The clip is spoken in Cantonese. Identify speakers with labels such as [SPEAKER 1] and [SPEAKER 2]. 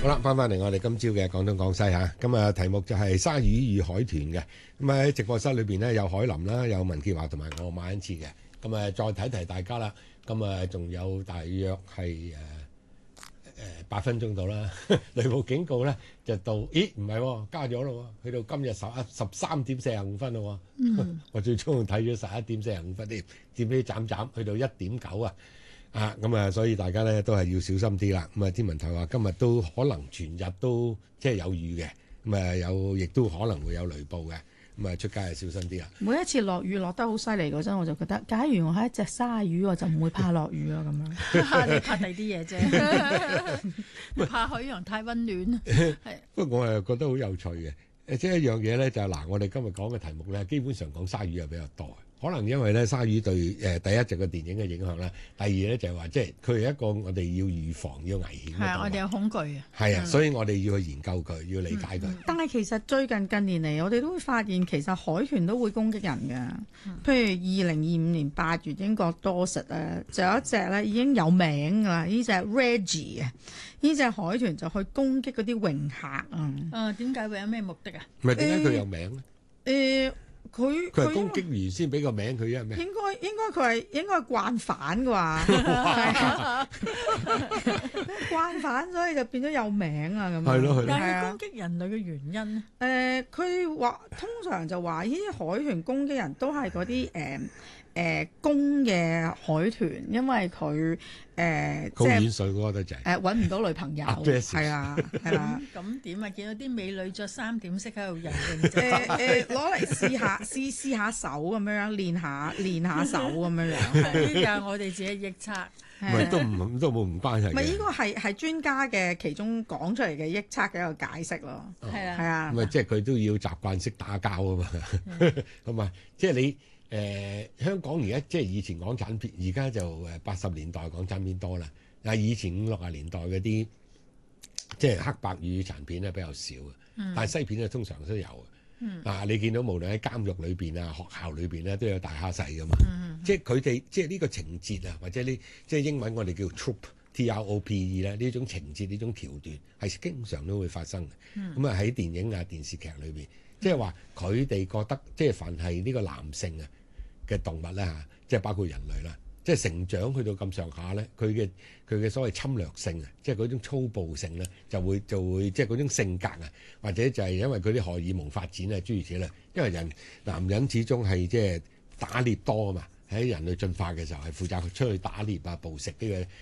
[SPEAKER 1] 好啦，翻嚟我哋今朝嘅廣東廣西嚇，咁啊題目就係鯊魚與海豚嘅。咁喺直播室裏邊呢，有海林啦，有文潔華同埋我馬恩賜嘅。咁啊再提大家啦，咁啊仲有大約係8分鐘到啦。雷暴警告咧就到，咦唔係喎，加咗咯喎，去到今日13點45分咯喎。我最終睇咗11點45分添，佔啲斬去到1.9啊。咁啊，所以大家咧都係要小心啲啦。咁啊，天文台話今日都可能全日都即係有雨嘅，咁啊亦都可能會有雷暴嘅。咁啊，出街係小心啲啦。
[SPEAKER 2] 每一次落雨落得好犀利嗰陣，我就覺得，假如我係一隻鯊魚，我就唔會怕落雨咯。咁樣，
[SPEAKER 3] 你怕第啲嘢啫，怕海洋太溫暖。係。
[SPEAKER 1] 不過我係覺得好有趣嘅，即係一樣嘢咧，就係嗱，我哋今日講嘅題目咧，基本上講鯊魚係比較多。可能因為咧鯊魚對第一就個電影嘅影響啦，第二咧就係話即係佢係一個我哋要預防要危險嘅動物。
[SPEAKER 3] 係啊，我哋有恐懼啊。
[SPEAKER 1] 係啊，所以我哋要去研究佢，要理解佢。
[SPEAKER 2] 但係其實最近年嚟，我哋都會發現其實海豚都會攻擊人嘅。譬如2025年8月英國多實咧，就有一隻咧已經有名㗎啦，呢隻 Reggie 啊，呢隻海豚就去攻擊嗰啲泳客啊。
[SPEAKER 3] 點解會有咩目的啊？
[SPEAKER 1] 唔係點解佢有名咧？佢係攻擊完先俾個名佢啊？咩？
[SPEAKER 2] 應該佢係慣犯啩，慣犯所以就變咗有名啊咁。
[SPEAKER 1] 係咯。
[SPEAKER 3] 但係攻擊人類嘅原因咧？
[SPEAKER 2] 佢話通常就話呢啲海豚攻擊人都係嗰啲公嘅海豚，因為佢
[SPEAKER 1] 高遠水嗰個得滯
[SPEAKER 2] 揾唔到女朋友，係啊。
[SPEAKER 3] 咁點啊？見到啲美女着3點式喺度游泳，
[SPEAKER 2] 攞嚟試下手咁樣，練下手咁樣。
[SPEAKER 3] 呢個係我哋自己臆測，
[SPEAKER 1] 都冇唔關係。
[SPEAKER 2] 唔係呢個係專家嘅其中講出嚟嘅臆測嘅一個解釋咯。係啊。
[SPEAKER 1] 咁即係佢都要習慣識打交啊嘛。咁啊，即係你。香港而家即係以前港產片，而家就80年代港產片多啦。以前50、60年代嗰啲即係黑白與殘片咧比較少嘅，但係西片咧通常都有嘅。你見到無論喺監獄裏邊啊、學校裏邊咧都有大蝦細噶嘛。即係佢哋即係呢個情節啊，或者呢即係英文我哋叫 trope 咧，呢種情節呢種橋段係經常都會發生嘅。咁喺電影啊、電視劇裏邊，即係話佢哋覺得即係凡係呢個男性啊嘅動物咧嚇，即係包括人類啦，即係成長去到咁上下咧，佢嘅所謂侵略性啊，即係嗰種粗暴性咧，就會即係嗰種性格啊，或者就係因為佢啲荷爾蒙發展啊諸如此類。因為男人始終係即係打獵多啊嘛，喺人類進化嘅時候係負責出去打獵啊、捕食呢個